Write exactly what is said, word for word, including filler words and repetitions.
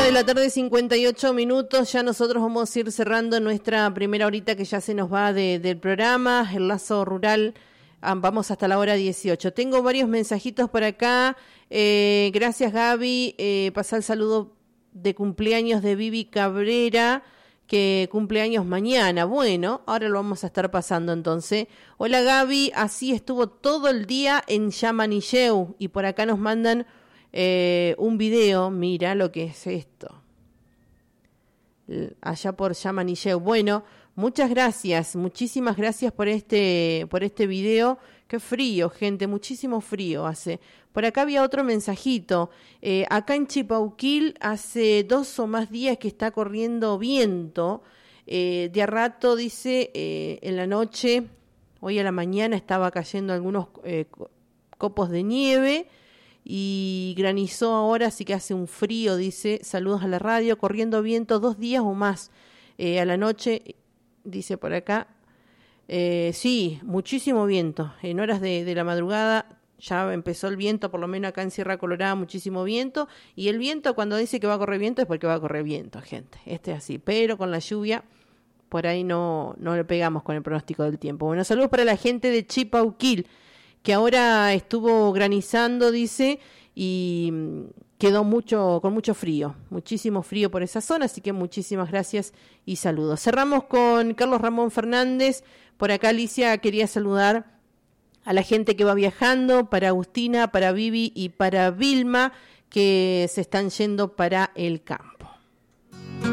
de la tarde, cincuenta y ocho minutos. Ya nosotros vamos a ir cerrando nuestra primera horita que ya se nos va de, del programa, el lazo rural. Ah, vamos hasta la hora dieciocho. Tengo varios mensajitos por acá. Eh, gracias, Gaby. Eh, pasa el saludo de cumpleaños de Vivi Cabrera, que cumpleaños mañana. Bueno, ahora lo vamos a estar pasando entonces. Hola, Gaby. Así estuvo todo el día en Yamanilleu. Y por acá nos mandan Eh, un video. Mira lo que es esto, allá por Yamanilleu. Bueno, muchas gracias, muchísimas gracias por este por este video. Qué frío, gente, muchísimo frío hace. Por acá había otro mensajito. Eh, acá en Chipauquil hace dos o más días que está corriendo viento. Eh, de a rato, dice, eh, en la noche, hoy a la mañana estaba cayendo algunos eh, copos de nieve. Y granizó ahora, así que hace un frío, dice. Saludos a la radio, corriendo viento dos días o más. Eh, a la noche, dice por acá. Eh, sí, muchísimo viento. En horas de, de la madrugada ya empezó el viento, por lo menos acá en Sierra Colorada, muchísimo viento. Y el viento, cuando dice que va a correr viento, es porque va a correr viento, gente. Este es así. Pero con la lluvia, por ahí no, no le pegamos con el pronóstico del tiempo. Bueno, saludos para la gente de Chipauquil, que ahora estuvo granizando, dice, y quedó mucho con mucho frío, muchísimo frío por esa zona, así que muchísimas gracias y saludos. Cerramos con Carlos Ramón Fernández. Por acá Alicia quería saludar a la gente que va viajando, para Agustina, para Vivi y para Vilma, que se están yendo para el campo.